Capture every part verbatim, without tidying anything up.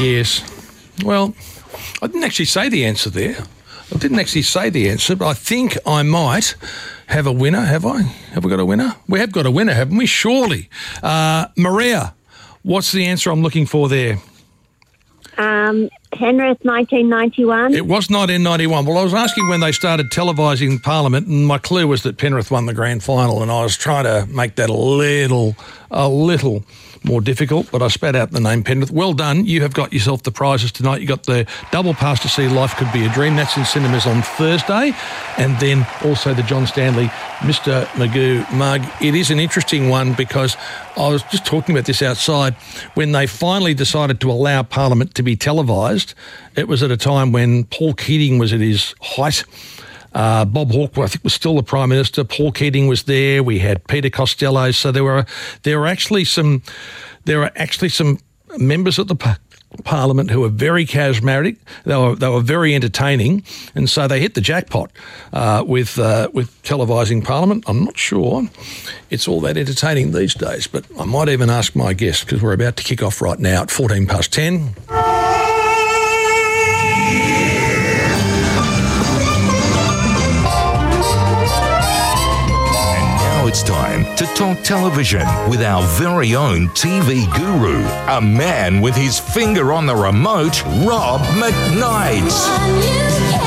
Yes. Well, I didn't actually say the answer there. I didn't actually say the answer, but I think I might have a winner, have I? Have we got a winner? We have got a winner, haven't we? Surely. Uh, Maria, what's the answer I'm looking for there? Um, Penrith, nineteen ninety-one. It was nineteen ninety-one. Well, I was asking when they started televising Parliament, and my clue was that Penrith won the grand final, and I was trying to make that a little, a little more difficult, but I spat out the name Penrith. Well done. You have got yourself the prizes tonight. You got the double pass to see Life Could Be a Dream. That's in cinemas on Thursday. And then also the John Stanley Mister Magoo mug. It is an interesting one because I was just talking about this outside. When they finally decided to allow Parliament to be televised, it was at a time when Paul Keating was at his height. Uh, Bob Hawke, I think, was still the Prime Minister. Paul Keating was there. We had Peter Costello. So there were there were actually some there were actually some members of the par- Parliament who were very charismatic. They were they were very entertaining, and so they hit the jackpot uh, with uh, with televising Parliament. I'm not sure it's all that entertaining these days, but I might even ask my guest because we're about to kick off right now at fourteen past ten. It's time to talk television with our very own T V guru, a man with his finger on the remote, Rob McKnight.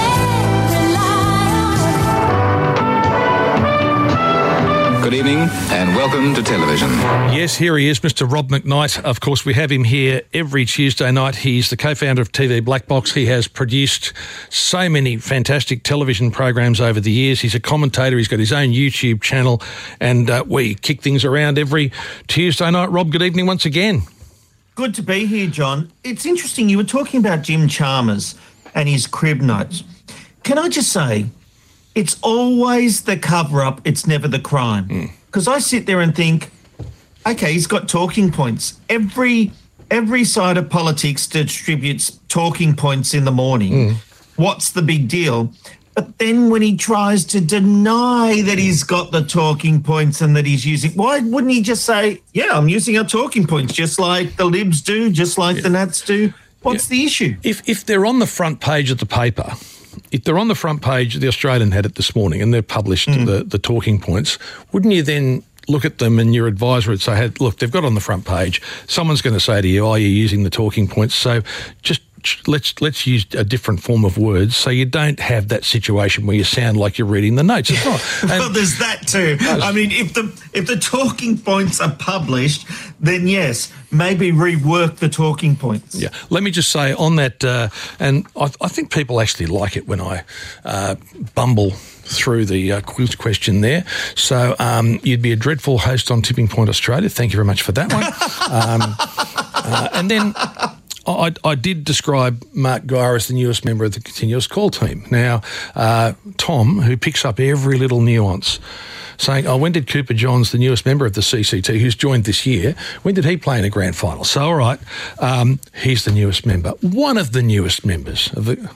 Good evening and welcome to television. Yes, here he is, Mister Rob McKnight. Of course, we have him here every Tuesday night. He's the co-founder of T V Black Box. He has produced so many fantastic television programs over the years. He's a commentator. He's got his own YouTube channel, and uh, we kick things around every Tuesday night. Rob, good evening once again. Good to be here, John. It's interesting. You were talking about Jim Chalmers and his crib notes. Can I just say, it's always the cover-up, it's never the crime. Because mm. I sit there and think, okay, he's got talking points. Every every side of politics distributes talking points in the morning. Mm. What's the big deal? But then when he tries to deny that he's got the talking points and that he's using, why wouldn't he just say, yeah, I'm using our talking points, just like the Libs do, just like yeah. the Nats do? What's yeah. the issue? If if they're on the front page of the paper, if they're on the front page, the Australian had it this morning and they've published mm. the, the talking points, wouldn't you then look at them and your advisor would say, hey, look, they've got on the front page, someone's going to say to you, oh, you're using the talking points, so just let's let's use a different form of words so you don't have that situation where you sound like you're reading the notes. It's not. Well, there's that too. I mean, if the if the talking points are published, then yes, maybe rework the talking points. Yeah. Let me just say on that, uh, and I, I think people actually like it when I uh, bumble through the uh, quiz question there. So um, you'd be a dreadful host on Tipping Point Australia. Thank you very much for that one. um, uh, and then I, I did describe Mark Geyer as the newest member of the continuous call team. Now, uh, Tom, who picks up every little nuance, saying, oh, when did Cooper Johns, the newest member of the C C T, who's joined this year, when did he play in a grand final? So, all right, um, he's the newest member. One of the newest members of the...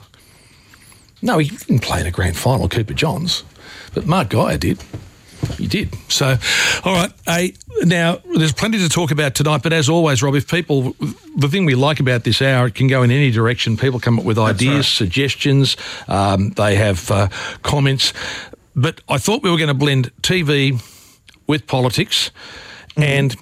No, he didn't play in a grand final, Cooper Johns, but Mark Geyer did. He did. So, all right. Uh, now, there's plenty to talk about tonight, but as always, Rob, if people, the thing we like about this hour, it can go in any direction. People come up with ideas, right. suggestions, um, they have uh, comments. But I thought we were going to blend T V with politics, mm-hmm. and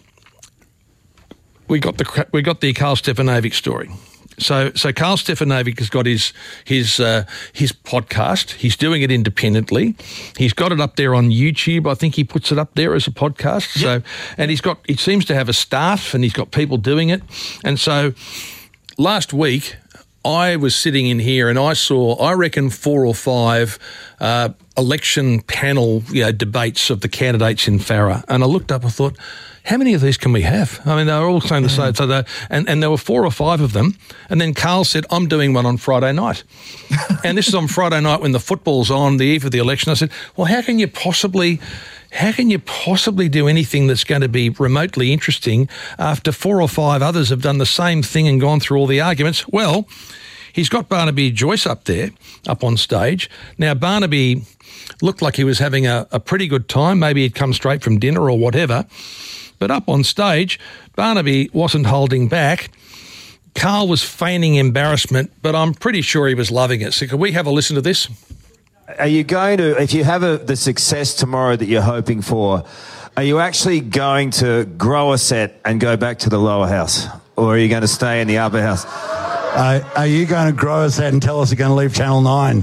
we got the we got the Karl Stefanovic story. So, so Karl Stefanovic has got his his uh, his podcast. He's doing it independently. He's got it up there on YouTube. I think he puts it up there as a podcast. Yep. So, and he's got he seems to have a staff, and he's got people doing it. And so, last week I was sitting in here, and I saw I reckon four or five uh, election panel you know, debates of the candidates in Farrer, and I looked up. I thought, how many of these can we have? I mean, they were all saying the same. So they, and, and there were four or five of them. And then Karl said, I'm doing one on Friday night. And this is on Friday night when the football's on, the eve of the election. I said, well, how can you possibly... How can you possibly do anything that's going to be remotely interesting after four or five others have done the same thing and gone through all the arguments? Well, he's got Barnaby Joyce up there, up on stage. Now, Barnaby looked like he was having a, a pretty good time. Maybe he'd come straight from dinner or whatever. But up on stage, Barnaby wasn't holding back, Carl was feigning embarrassment, but I'm pretty sure he was loving it. So could we have a listen to this? Are you going to, if you have a, the success tomorrow that you're hoping for, are you actually going to grow a set and go back to the lower house? Or are you going to stay in the upper house? Uh, are you going to grow a set and tell us you're going to leave Channel nine?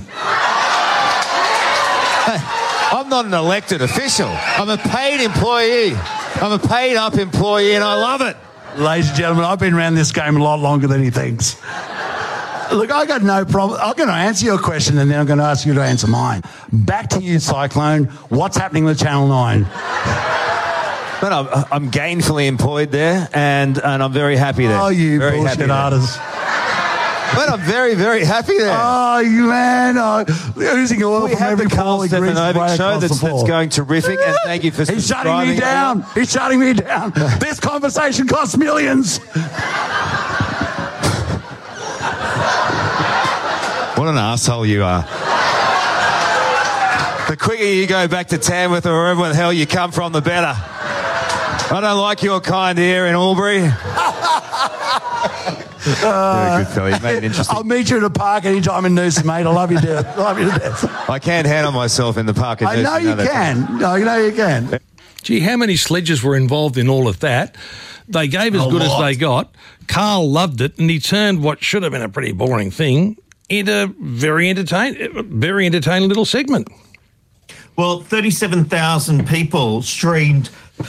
I'm not an elected official. I'm a paid employee. I'm a paid up employee and I love it. Ladies and gentlemen, I've been around this game a lot longer than he thinks. Look, I got no problem. I'm going to answer your question and then I'm going to ask you to answer mine. Back to you, Cyclone. What's happening with Channel nine? But I'm, I'm gainfully employed there and, and I'm very happy there. Oh, you very bullshit artists. But I'm very, very happy there. Oh, you man. Oh, oozing oil we from have every the Carl pore grease Stefanovic right show across that's, the floor. that's going terrific, and thank you for He's shutting subscribing. me down. He's shutting me down. This conversation costs millions. What an asshole you are. The quicker you go back to Tamworth or wherever the hell you come from, the better. I don't like your kind here in Albury. Uh, You're a good fella. You made it interesting. I'll meet you at a park anytime in Noosa, mate. I love you to death. I love you to death. I can handle myself in the park in I Noosa. know you that. can. I know you can. Gee, how many sledges were involved in all of that? They gave as A good lot. as they got. Carl loved it, and he turned what should have been a pretty boring thing into very entertain, very entertaining little segment. Well, thirty-seven thousand people streamed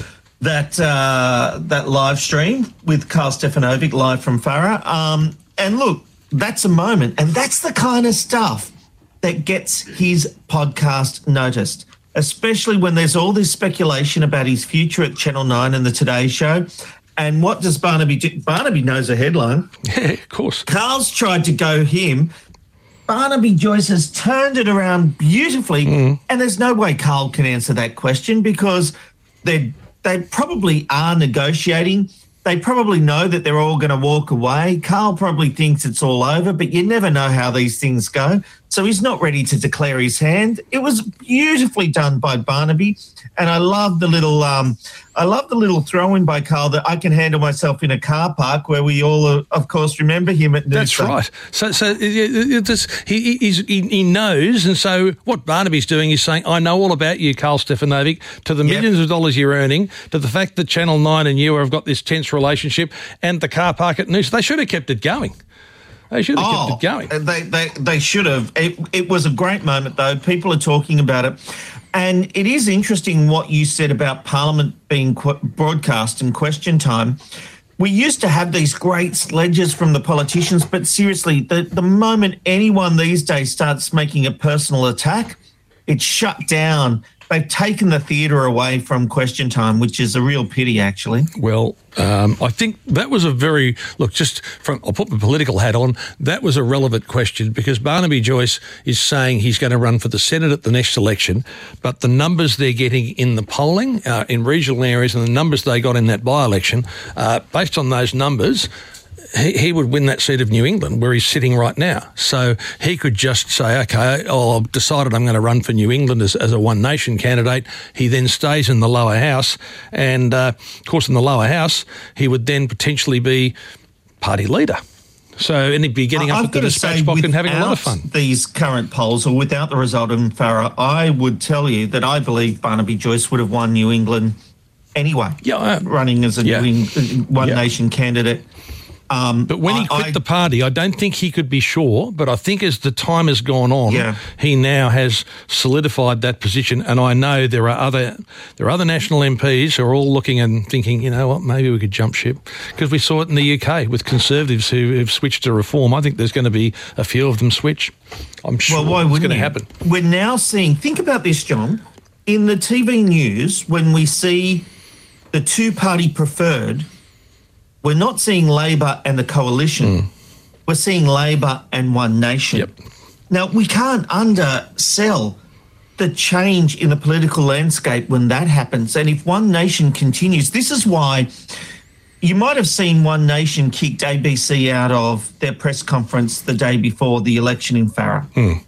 that uh, that live stream with Carl Stefanovic live from Farah. Um, and look, that's a moment. And that's the kind of stuff that gets his podcast noticed, especially when there's all this speculation about his future at Channel nine and the Today Show. And what does Barnaby do? Barnaby knows a headline. Yeah, of course. Carl's tried to go him. Barnaby Joyce has turned it around beautifully. Mm. And there's no way Carl can answer that question because they they probably are negotiating. They probably know that they're all going to walk away. Carl probably thinks it's all over, but you never know how these things go. So he's not ready to declare his hand. It was beautifully done by Barnaby. And I love the little, um, I love the little throw-in by Carl that I can handle myself in a car park, where we all, uh, of course, remember him at Noosa. That's right. So, so it, it, it, he, he's, he he knows, and so what Barnaby's doing is saying, "I know all about you, Carl Stefanovic, to the millions yep. of dollars you're earning, to the fact that Channel nine and you have got this tense relationship, and the car park at Noosa. They should have kept it going." They should have oh, kept it going. They, they, they should have. It, it was a great moment, though. People are talking about it. And it is interesting what you said about Parliament being qu- broadcast in question time. We used to have these great sledges from the politicians, but seriously, the, the moment anyone these days starts making a personal attack, it's shut down. They've taken the theatre away from question time, which is a real pity, actually. Well, um, I think that was a very, look, just from, I'll put my political hat on, that was a relevant question because Barnaby Joyce is saying he's going to run for the Senate at the next election, but the numbers they're getting in the polling uh, in regional areas and the numbers they got in that by-election, uh, based on those numbers, He, he would win that seat of New England where he's sitting right now. So he could just say, okay, oh, I've decided I'm going to run for New England as, as a One Nation candidate. He then stays in the lower house. And, uh, of course, in the lower house, he would then potentially be party leader. So, and he'd be getting up I've at the got to dispatch say, box and having a lot of fun. These current polls, or without the result in Farah, I would tell you that I believe Barnaby Joyce would have won New England anyway, yeah, uh, running as a yeah. New England One yeah. Nation candidate. Um, but when he I, quit I, the party, I don't think he could be sure. But I think as the time has gone on, yeah. he now has solidified that position. And I know there are other there are other national M Ps who are all looking and thinking, you know what, maybe we could jump ship. Because we saw it in the U K with Conservatives who have switched to Reform. I think there's going to be a few of them switch. I'm sure well, why it's wouldn't going to you? happen. We're now seeing, think about this, John, in the T V news, when we see the two-party preferred, we're not seeing Labor and the Coalition. Mm. We're seeing Labor and One Nation. Yep. Now, we can't undersell the change in the political landscape when that happens. And if One Nation continues, this is why you might have seen One Nation kicked A B C out of their press conference the day before the election in Farah. Mm.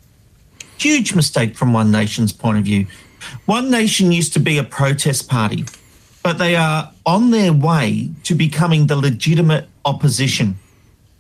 Huge mistake from One Nation's point of view. One Nation used to be a protest party, but they are on their way to becoming the legitimate opposition.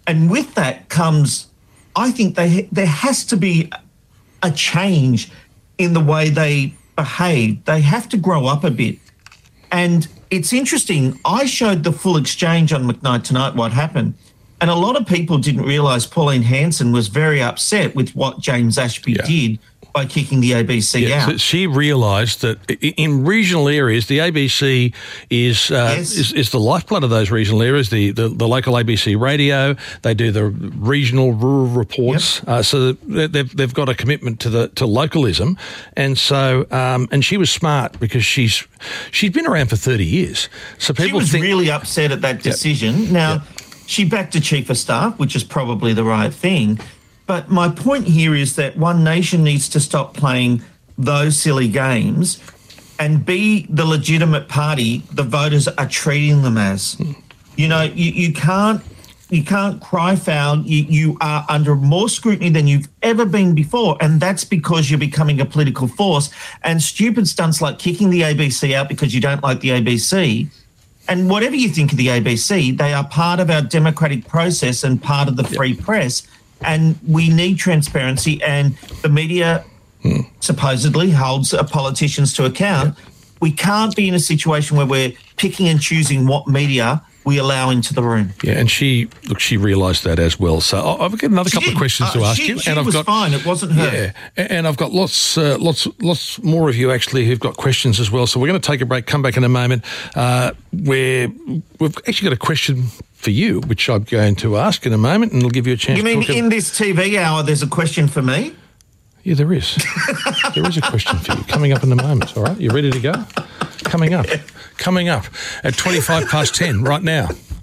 And with that comes, I think they there has to be a change in the way they behave. They have to grow up a bit. And it's interesting, I showed the full exchange on McKnight Tonight what happened. And a lot of people didn't realise Pauline Hanson was very upset with what James Ashby Yeah. did by kicking the A B C Yeah, out. so she realised that i- in regional areas, the A B C is, uh, Yes. is is the lifeblood of those regional areas. The, the, the local A B C radio, they do the regional rural reports. Uh, so that they've they've got a commitment to the to localism, and so um, and she was smart because she's she's been around for thirty years. So She people was think really upset at that decision. Now, she backed a chief of staff, which is probably the right thing. But my point here is that One Nation needs to stop playing those silly games and be the legitimate party the voters are treating them as. You know, you, you can't you can't cry foul. You, you are under more scrutiny than you've ever been before, and that's because you're becoming a political force. And stupid stunts like kicking the A B C out because you don't like the A B C, and whatever you think of the A B C, they are part of our democratic process and part of the free press. And we need transparency, and the media Hmm. supposedly holds uh, politicians to account. We can't be in a situation where we're picking and choosing what media we allow into the room. Yeah, and she look, she realised that as well. So I- I've got another She couple did. of questions to Uh, ask she- you, she and I've was got fine. It wasn't her. Yeah, a- and I've got lots, uh, lots, lots more of you actually who've got questions as well. So we're going to take a break. Come back in a moment. Uh, where we've actually got a question for you, which I'm going to ask in a moment, and it'll give you a chance. You mean to talk in this T V hour there's a question for me? Yeah, there is. There is a question for you coming up in a moment. All right, you ready to go? Coming up, coming up at twenty-five past ten right now.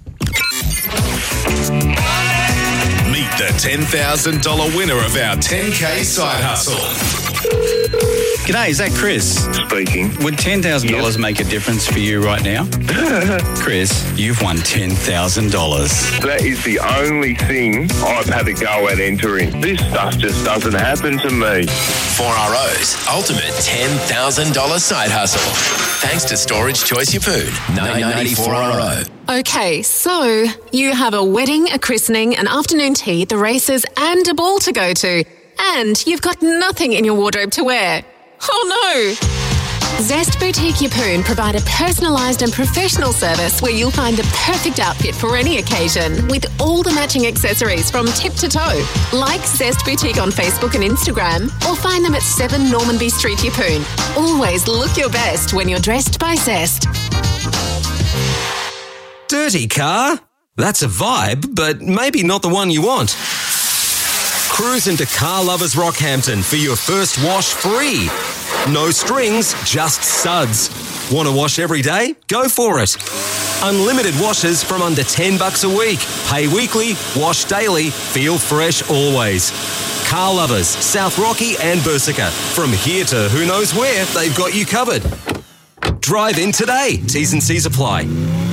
Meet the ten thousand dollars winner of our ten K side hustle. G'day, is that Chris? Speaking. Would ten thousand dollars Yep. make a difference for you right now? Chris, you've won ten thousand dollars. That is the only thing I've had to go at entering. This stuff just doesn't happen to me. four R O's ultimate ten thousand dollars side hustle. Thanks to Storage Choice Yeppoon, nine ninety-four R O. Okay, so you have a wedding, a christening, an afternoon tea, the races, and a ball to go to. And you've got nothing in your wardrobe to wear. Oh no! Zest Boutique Yeppoon provide a personalised and professional service where you'll find the perfect outfit for any occasion with all the matching accessories from tip to toe. Like Zest Boutique on Facebook and Instagram, or find them at seven Normanby Street Yeppoon. Always look your best when you're dressed by Zest. Dirty car? That's a vibe, but maybe not the one you want. Cruise into Car Lovers Rockhampton for your first wash free. No strings, just suds. Want to wash every day? Go for it. Unlimited washes from under ten bucks a week. Pay weekly, wash daily, feel fresh always. Car Lovers, South Rocky and Bersica. From here to who knows where, they've got you covered. Drive in today. T's and C's apply.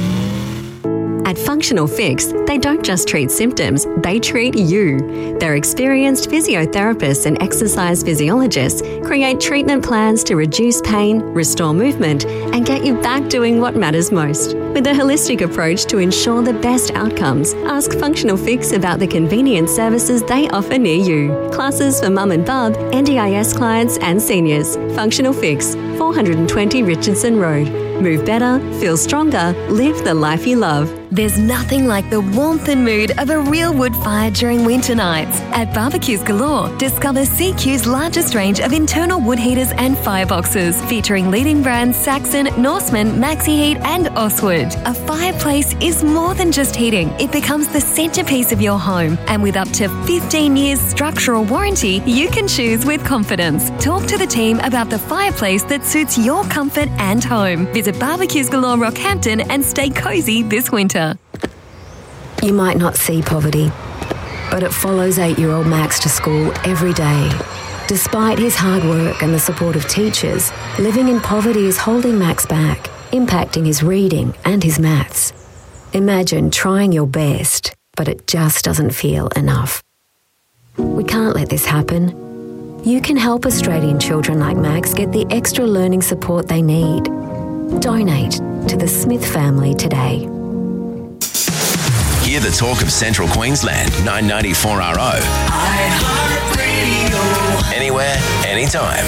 At Functional Fix, they don't just treat symptoms, they treat you. Their experienced physiotherapists and exercise physiologists create treatment plans to reduce pain, restore movement, and get you back doing what matters most. With a holistic approach to ensure the best outcomes, ask Functional Fix about the convenient services they offer near you. Classes for mum and bub, N D I S clients and seniors. Functional Fix, four twenty Richardson Road. Move better, feel stronger, live the life you love. There's nothing like the warmth and mood of a real wood fire during winter nights. At Barbecues Galore, discover C Q's largest range of internal wood heaters and fireboxes, featuring leading brands Saxon, Norseman, Maxi Heat and Oswood. A fireplace is more than just heating. It becomes the centerpiece of your home. And with up to fifteen years structural warranty, you can choose with confidence. Talk to the team about the fireplace that suits your comfort and home. Visit Barbecues Galore Rockhampton and stay cozy this winter. You might not see poverty, but it follows eight-year-old Max to school every day. Despite his hard work and the support of teachers, living in poverty is holding Max back, impacting his reading and his maths. Imagine trying your best, but it just doesn't feel enough. We can't let this happen. You can help Australian children like Max get the extra learning support they need. Donate to the Smith family today. Hear the talk of Central Queensland, nine ninety-four R O. iHeartRadio. Anywhere, anytime.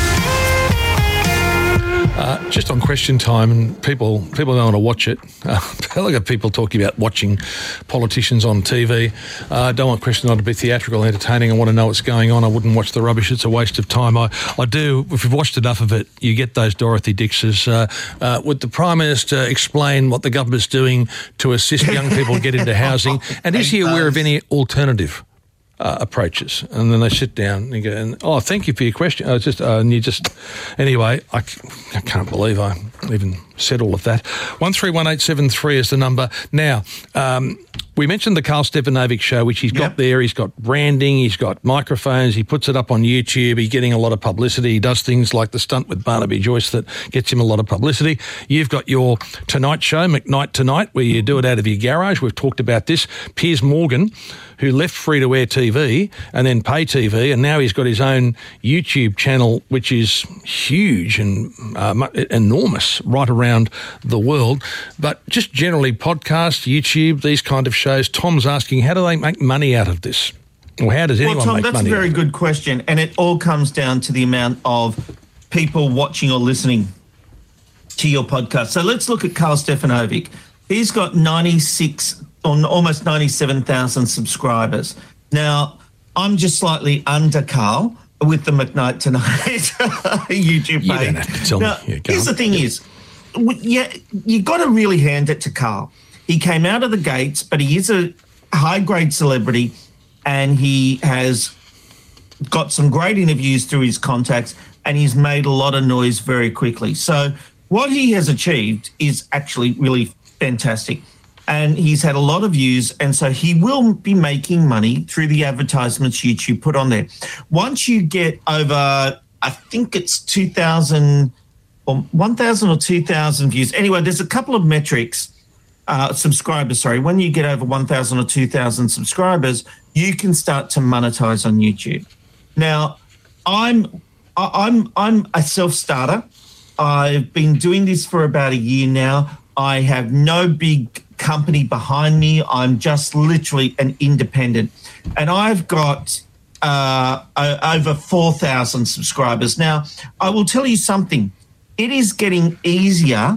Uh, just on Question Time, and people people don't want to watch it. Uh, I look at people talking about watching politicians on T V. I uh, don't want Question Time to be theatrical, entertaining. I want to know what's going on. I wouldn't watch the rubbish. It's a waste of time. I, I do. If you've watched enough of it, you get those Dorothy Dixes. Uh, uh, would the Prime Minister explain what the government's doing to assist young people get into housing? And is he aware of any alternative Uh, approaches? And then they sit down and go, and, oh, thank you for your question. Uh, just uh, and you just, anyway, I, I can't believe I even said all of that. One three one eight seven three is the number. Now, um, we mentioned the Carl Stefanovic show, which he's got yep. there. He's got branding. He's got microphones. He puts it up on YouTube. He's getting a lot of publicity. He does things like the stunt with Barnaby Joyce that gets him a lot of publicity. You've got your Tonight show, McKnight Tonight, where you do it out of your garage. We've talked about this. Piers Morgan, who left free-to-air T V and then pay T V, and now he's got his own YouTube channel, which is huge and uh, enormous right around the world. But just generally podcasts, YouTube, these kind of shows, Tom's asking, how do they make money out of this? Or how does anyone well, Tom, make money? Well, Tom, that's a very good question, and it all comes down to the amount of people watching or listening to your podcast. So let's look at Carl Stefanovic. He's got ninety-six on almost ninety-seven thousand subscribers. Now, I'm just slightly under Carl with the McKnight Tonight YouTube page. You don't have to tell now, me. Here's the thing is, yeah, you got to really hand it to Carl. He came out of the gates, but he is a high-grade celebrity, and he has got some great interviews through his contacts, and he's made a lot of noise very quickly. So what he has achieved is actually really fantastic. And he's had a lot of views, and so he will be making money through the advertisements YouTube put on there. Once you get over, I think it's two thousand or one thousand or two thousand views. Anyway, there's a couple of metrics, uh, subscribers, sorry. When you get over one thousand or two thousand subscribers, you can start to monetize on YouTube. Now, I'm I'm I'm a self-starter. I've been doing this for about a year now. I have no big company behind me. I'm just literally an independent. And I've got uh, over four thousand subscribers. Now, I will tell you something. It is getting easier.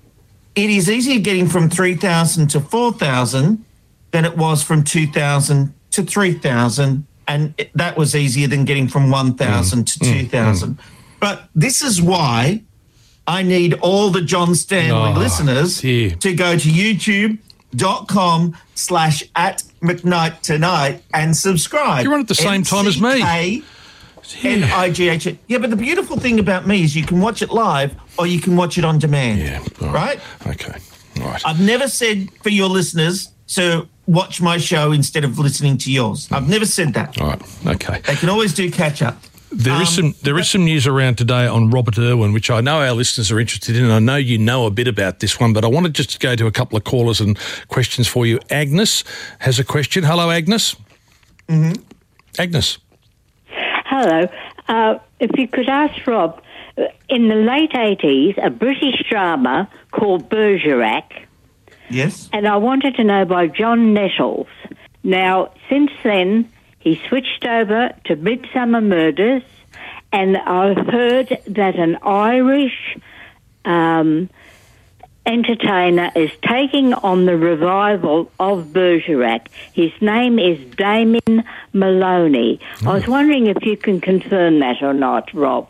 It is easier getting from three thousand to four thousand than it was from two thousand to three thousand. And that was easier than getting from one thousand mm, to mm, two thousand. Mm. But this is why I need all the John Stanley oh, listeners dear. to go to youtube.com slash at McKnight Tonight and subscribe. You're on at the same time as me. N I G H. Yeah, but the beautiful thing about me is you can watch it live or you can watch it on demand. Yeah. All right. right? Okay. All right. I've never said for your listeners to watch my show instead of listening to yours. I've never said that. All right. Okay. They can always do catch up. There um, is some there is some news around today on Robert Irwin, which I know our listeners are interested in, and I know you know a bit about this one, but I wanted just to go to a couple of callers and questions for you. Agnes has a question. Hello, Agnes. Mm-hmm. Agnes. Hello. Uh, if you could ask Rob, in the late eighties, a British drama called Bergerac. Yes. And I wanted to know by John Nettles. Now, since then, he switched over to Midsummer Murders, and I've heard that an Irish um, entertainer is taking on the revival of Bergerac. His name is Damien Maloney. Mm. I was wondering if you can confirm that or not, Rob.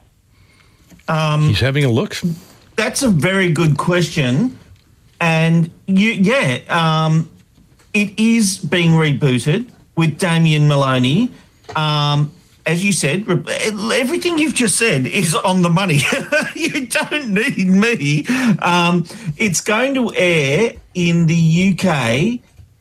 Um, He's having a look. That's a very good question. And, you, yeah, um, it is being rebooted with Damien Maloney. Um, as you said, everything you've just said is on the money. You don't need me. Um, it's going to air in the U K.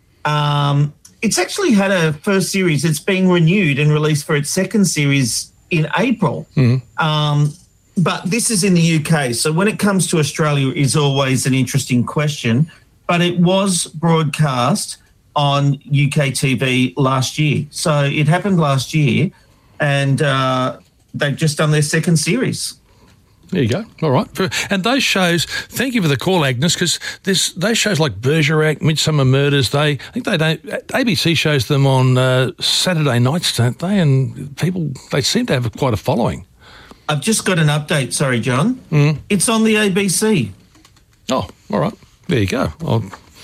Um, it's actually had a first series. It's being renewed and released for its second series in April. Mm. Um, but this is in the U K. So when it comes to Australia, is always an interesting question. But it was broadcast on U K T V last year. So it happened last year, and uh, they've just done their second series. There you go. All right. And those shows, thank you for the call, Agnes, because there's those shows like Bergerac, Midsummer Murders, they, I think they don't, A B C shows them on uh, Saturday nights, don't they? And people, they seem to have quite a following. I've just got an update, sorry, John. Mm. It's on the A B C. Oh, all right. There you go. I'll,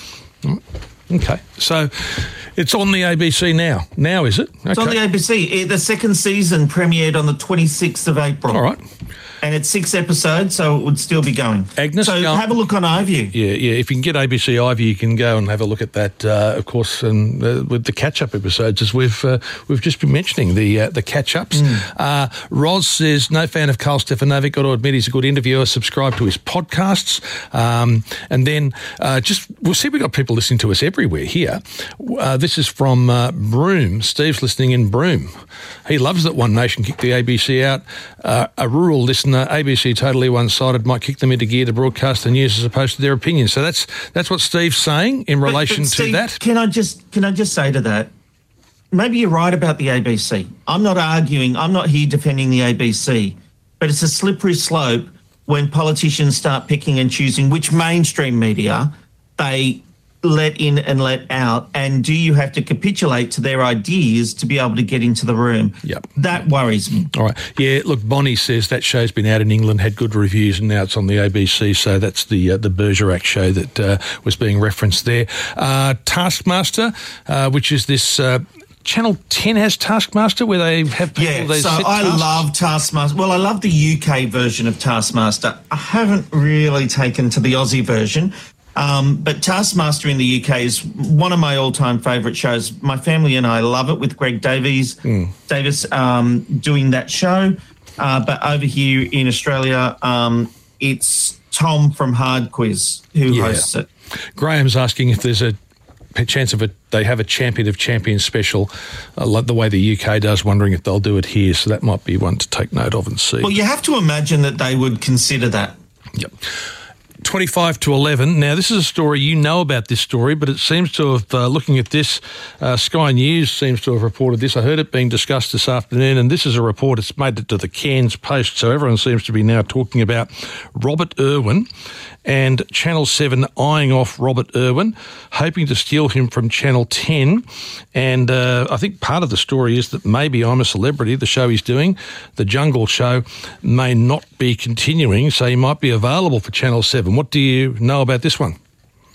okay. So it's on the A B C now. Now, is it? Okay. It's on the A B C. The second season premiered on the twenty-sixth of April. All right. And it's six episodes, so it would still be going. Agnes, so go. have a look on iView. Yeah, yeah. If you can get A B C iView, you can go and have a look at that, uh, of course, and uh, with the catch-up episodes, as we've uh, we've just been mentioning, the uh, the catch-ups. Mm. Uh, Roz says, no fan of Carl Stefanovic. Got to admit, he's a good interviewer. Subscribe to his podcasts. Um, and then uh, just, we'll see, we've got people listening to us everywhere here. Uh, this is from uh, Broome. Steve's listening in Broome. He loves that One Nation kicked the A B C out. Uh, a rural listener, A B C totally one-sided, might kick them into gear to broadcast the news as opposed to their opinion. So that's that's what Steve's saying in relation but, but Steve, to that. Can I just can I just say to that, maybe you're right about the A B C. I'm not arguing. I'm not here defending the A B C, but it's a slippery slope when politicians start picking and choosing which mainstream media they let in and let out, and do you have to capitulate to their ideas to be able to get into the room? Yep. That worries me. All right. Yeah, look, Bonnie says that show's been out in England, had good reviews, and now it's on the A B C, so that's the uh, the Bergerac show that uh, was being referenced there. Uh, Taskmaster, uh, which is this... Uh, Channel ten has Taskmaster where they have people... Yeah, they so set I tasks. love Taskmaster. Well, I love the U K version of Taskmaster. I haven't really taken to the Aussie version. Um, but Taskmaster in the U K is one of my all-time favourite shows. My family and I love it, with Greg Davies, mm. Davis um, doing that show. Uh, but over here in Australia, um, it's Tom from Hard Quiz who yeah. hosts it. Graham's asking if there's a chance of it. They have a Champion of Champions special, uh, like the way the U K does, wondering if they'll do it here. So that might be one to take note of and see. Well, you have to imagine that they would consider that. Yep. twenty-five to eleven. Now, this is a story, you know about this story, but it seems to have, uh, looking at this, uh, Sky News seems to have reported this. I heard it being discussed this afternoon, and this is a report. It's made it to the Cairns Post, so everyone seems to be now talking about Robert Irwin and Channel seven eyeing off Robert Irwin, hoping to steal him from Channel ten. And uh, I think part of the story is that maybe I'm a Celebrity, the show he's doing, the Jungle Show, may not be continuing, so he might be available for Channel seven. What do you know about this one?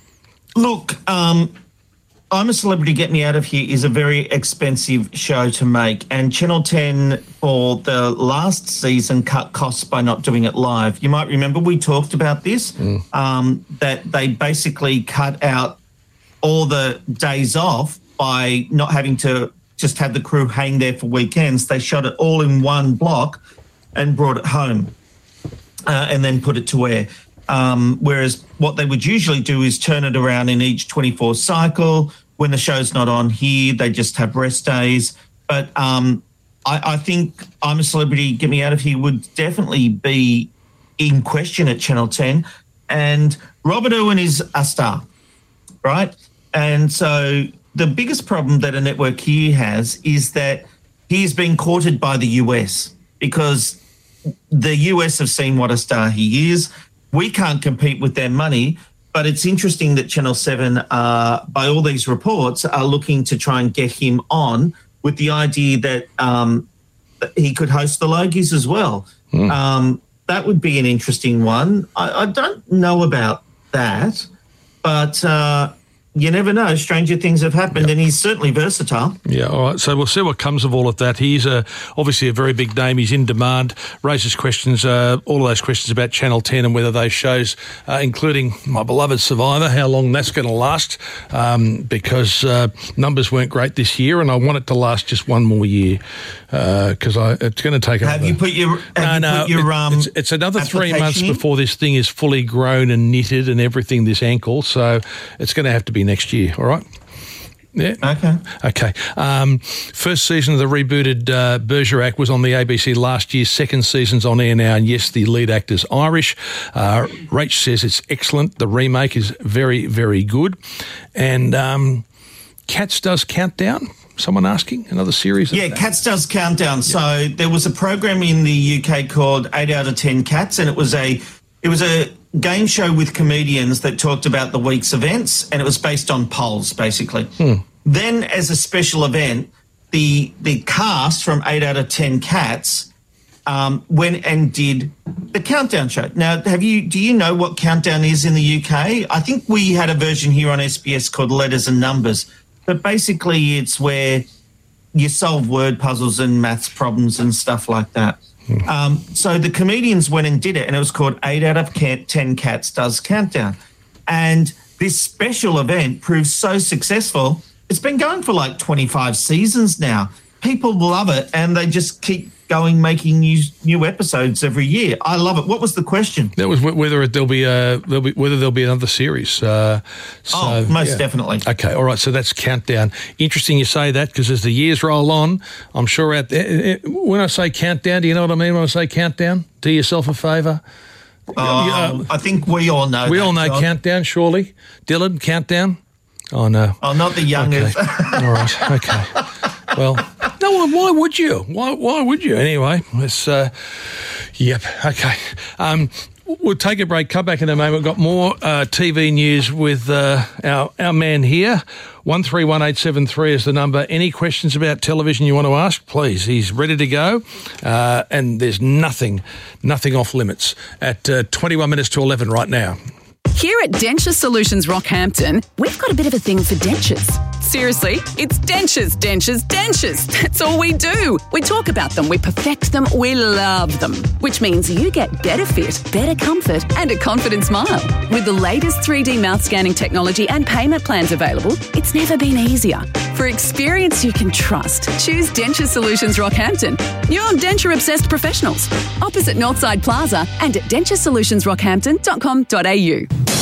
Look, um, I'm a Celebrity, Get Me Out of Here is a very expensive show to make, and Channel ten for the last season cut costs by not doing it live. You might remember we talked about this, mm. um, that they basically cut out all the days off by not having to just have the crew hang there for weekends. They shot it all in one block and brought it home uh, and then put it to air. Um, whereas what they would usually do is turn it around in each twenty-four cycle. When the show's not on here, they just have rest days. But um, I, I think I'm a Celebrity, Get Me Out of Here would definitely be in question at Channel ten. And Robert Irwin is a star, right? And so the biggest problem that a network here has is that he's been courted by the U S, because the U S have seen what a star he is. We can't compete with their money, but it's interesting that Channel seven, uh, by all these reports, are looking to try and get him on with the idea that um, he could host the Logies as well. Mm. Um, that would be an interesting one. I, I don't know about that, but uh, you never know. Stranger things have happened, yep. and he's certainly versatile. Yeah, all right. So we'll see what comes of all of that. He's a, obviously a very big name. He's in demand. Raises questions, uh, all of those questions about Channel ten and whether those shows, uh, including my beloved Survivor, how long that's going to last, um, because uh, numbers weren't great this year, and I want it to last just one more year, because uh, it's going to take... Have another, you put your... Have no, you no, put your it, um, it's, it's another three months in? before this thing is fully grown and knitted and everything, this ankle, so it's going to have to be next year, all right? Yeah. Okay. Okay. Um, first season of the rebooted uh, Bergerac was on the A B C last year. Second season's on air now, and yes, the lead actor's Irish. Uh, Rach says it's excellent. The remake is very, very good. And um, Cats does Countdown. Someone asking? Another series? Yeah, Cats Does Countdown. Yeah. So there was a program in the U K called eight out of ten Cats, and it was a it was a game show with comedians that talked about the week's events, and it was based on polls, basically. Hmm. Then, as a special event, the the cast from eight out of ten Cats um, went and did the Countdown show. Now, have you do you know what Countdown is in the U K? I think we had a version here on S B S called Letters and Numbers. But basically, it's where you solve word puzzles and maths problems and stuff like that. Mm. Um, so the comedians went and did it, and it was called eight out of ten Cats Does Countdown. And this special event proved so successful, it's been going for like twenty-five seasons now. People love it, and they just keep going, making new new episodes every year. I love it. What was the question? That was whether there'll be a there'll be whether there'll be another series. Uh, so, oh, most yeah. definitely. Okay, all right. So that's Countdown. Interesting you say that, because as the years roll on, I'm sure out there. When I say Countdown, do you know what I mean when I say Countdown? Do yourself a favour. Oh, uh, I think we all know. We that, all know John. Countdown, surely. Dylan, Countdown. Oh no. Oh, not the youngest. Okay. All right. Okay. Well, no. Why would you? Why? Why would you? Anyway, it's. Uh, yep. Okay. Um, we'll take a break. Come back in a moment. We've got more uh, T V news with uh, our our man here. One three one eight seven three is the number. Any questions about television you want to ask? Please. He's ready to go, uh, and there's nothing, nothing off limits at uh, twenty-one minutes to eleven right now. Here at Denture Solutions Rockhampton, we've got a bit of a thing for dentures. Seriously, it's dentures, dentures, dentures. That's all we do. We talk about them, we perfect them, we love them. Which means you get better fit, better comfort, and a confident smile. With the latest three D mouth scanning technology and payment plans available, it's never been easier. For experience you can trust, choose Denture Solutions Rockhampton. You're denture-obsessed professionals. Opposite Northside Plaza and at denture solutions rockhampton dot com dot a u.